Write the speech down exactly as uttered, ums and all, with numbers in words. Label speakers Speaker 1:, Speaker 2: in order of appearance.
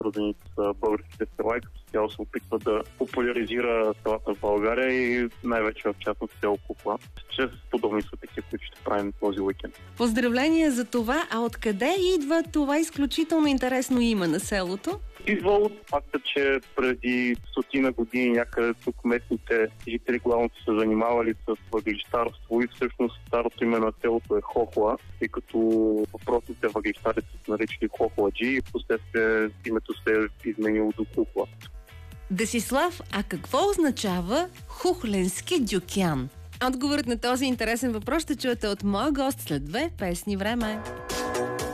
Speaker 1: свързани с българските села и като цяло се опитва да популяризира селата в България и най-вече в частност село Кукла, чрез подобни събития, които ще правим този уикенд.
Speaker 2: Поздравления за това! А откъде идва това изключително интересно име на селото?
Speaker 1: Идва от факта, че преди стотина години някъде тук местните жители главно са занимавали с въглищарство и всъщност старото име на селото е Хохла, тъй като въпросните въглищари са наричали Хохладжи и впоследствие името се е изменило до Кукла.
Speaker 2: Десислав, а какво означава хухленски дюкян? Отговорът на този интересен въпрос ще чуете от моя гост след две песни време.